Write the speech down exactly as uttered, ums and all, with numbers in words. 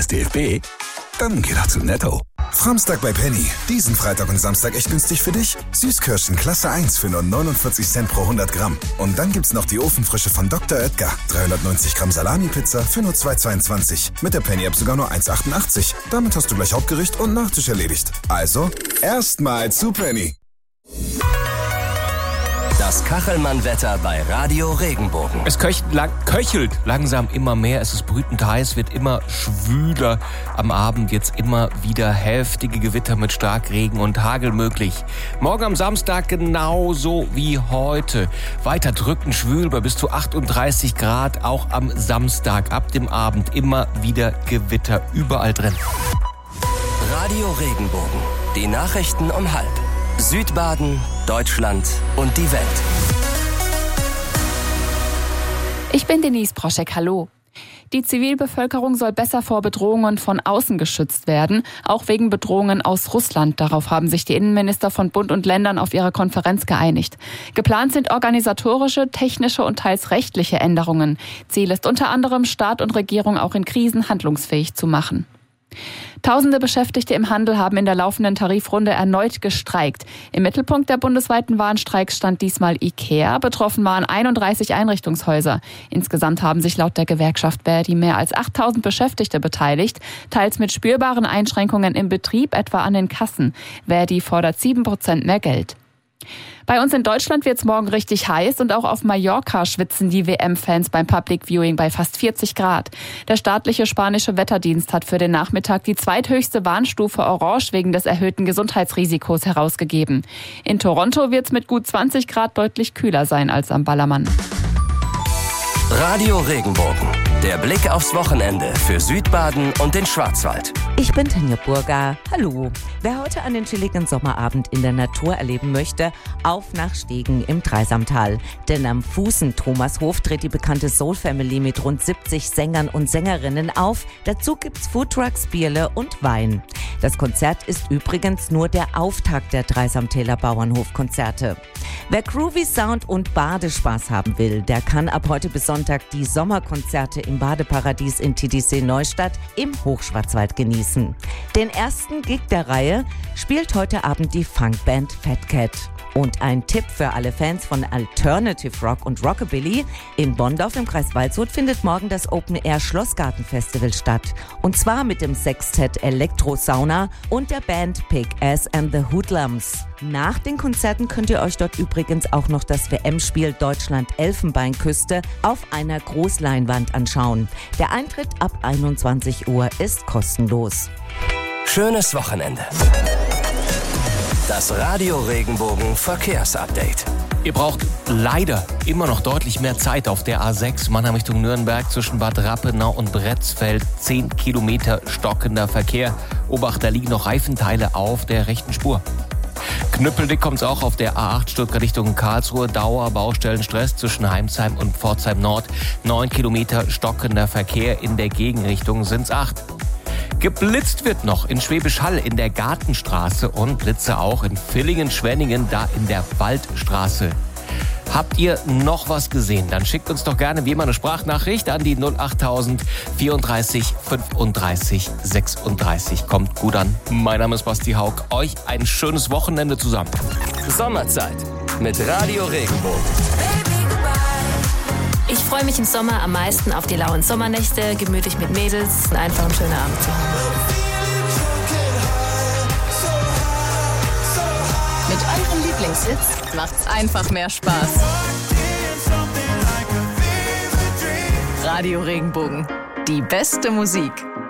S D F B? Dann geh doch zu Netto. Framstag bei Penny. Diesen Freitag und Samstag echt günstig für dich. Süßkirschen Klasse eins für nur neunundvierzig Cent pro hundert Gramm. Und dann gibt's noch die Ofenfrische von Doktor Oetker. dreihundertneunzig Gramm Salami-Pizza für nur zwei Euro zweiundzwanzig. Mit der Penny-App sogar nur eins Euro achtundachtzig. Damit hast du gleich Hauptgericht und Nachtisch erledigt. Also, erstmal zu Penny. Das Kachelmann-Wetter bei Radio Regenbogen. Es köchelt, lang, köchelt langsam immer mehr. Es ist brütend heiß, wird immer schwüler. Am Abend jetzt immer wieder heftige Gewitter mit Starkregen und Hagel möglich. Morgen am Samstag genauso wie heute. Weiter drückend schwül bei bis zu achtunddreißig Grad. Auch am Samstag ab dem Abend immer wieder Gewitter überall drin. Radio Regenbogen. Die Nachrichten um halb. Südbaden, Deutschland und die Welt. Ich bin Denise Proschek, hallo. Die Zivilbevölkerung soll besser vor Bedrohungen von außen geschützt werden, auch wegen Bedrohungen aus Russland. Darauf haben sich die Innenminister von Bund und Ländern auf ihrer Konferenz geeinigt. Geplant sind organisatorische, technische und teils rechtliche Änderungen. Ziel ist unter anderem, Staat und Regierung auch in Krisen handlungsfähig zu machen. Tausende Beschäftigte im Handel haben in der laufenden Tarifrunde erneut gestreikt. Im Mittelpunkt der bundesweiten Warnstreiks stand diesmal IKEA. Betroffen waren einunddreißig Einrichtungshäuser. Insgesamt haben sich laut der Gewerkschaft Verdi mehr als achttausend Beschäftigte beteiligt, teils mit spürbaren Einschränkungen im Betrieb, etwa an den Kassen. Verdi fordert sieben Prozent mehr Geld. Bei uns in Deutschland wird es morgen richtig heiß und auch auf Mallorca schwitzen die W M-Fans beim Public Viewing bei fast vierzig Grad. Der staatliche spanische Wetterdienst hat für den Nachmittag die zweithöchste Warnstufe Orange wegen des erhöhten Gesundheitsrisikos herausgegeben. In Toronto wird es mit gut zwanzig Grad deutlich kühler sein als am Ballermann. Radio Regenbogen. Der Blick aufs Wochenende für Südbaden und den Schwarzwald. Ich bin Tanja Burger. Hallo. Wer heute einen chilligen Sommerabend in der Natur erleben möchte, auf nach Stegen im Dreisamtal. Denn am Fußen-Thomashof tritt die bekannte Soul Family mit rund siebzig Sängern und Sängerinnen auf. Dazu gibt's Foodtrucks, Bierle und Wein. Das Konzert ist übrigens nur der Auftakt der Dreisamtäler Bauernhofkonzerte. Wer Groovy Sound und Badespaß haben will, der kann ab heute bis Sonntag die Sommerkonzerte im Badeparadies in T D C Neustadt im Hochschwarzwald genießen. Den ersten Gig der Reihe spielt heute Abend die Funkband Fat Cat. Und ein Tipp für alle Fans von Alternative Rock und Rockabilly: In Bonndorf im Kreis Waldshut findet morgen das Open Air Schlossgarten Festival statt. Und zwar mit dem Sextett Elektro Sauna und der Band Pig Ass and the Hoodlums. Nach den Konzerten könnt ihr euch dort übrigens auch noch das W M-Spiel Deutschland-Elfenbeinküste auf einer Großleinwand anschauen. Der Eintritt ab einundzwanzig Uhr ist kostenlos. Schönes Wochenende. Das Radio Regenbogen Verkehrsupdate. Ihr braucht leider immer noch deutlich mehr Zeit auf der A sechs Mannheim Richtung Nürnberg zwischen Bad Rappenau und Bretzfeld. zehn Kilometer stockender Verkehr. Obacht, da liegen noch Reifenteile auf der rechten Spur. Knüppeldick kommt es auch auf der A acht Stuttgart Richtung Karlsruhe. Dauer Baustellenstress zwischen Heimsheim und Pforzheim Nord. neun Kilometer stockender Verkehr. In der Gegenrichtung sind's acht. Geblitzt wird noch in Schwäbisch Hall in der Gartenstraße und Blitze auch in Villingen-Schwenningen, da in der Waldstraße. Habt ihr noch was gesehen? Dann schickt uns doch gerne wie immer eine Sprachnachricht an die null achttausend vierunddreißig fünfunddreißig sechsunddreißig. Kommt gut an. Mein Name ist Basti Haug. Euch ein schönes Wochenende zusammen. Sommerzeit mit Radio Regenbogen. Ich freue mich im Sommer am meisten auf die lauen Sommernächte, gemütlich mit Mädels und einfach einen schönen Abend zu haben. Mit eurem Lieblingshits macht's einfach mehr Spaß. Radio Regenbogen, die beste Musik.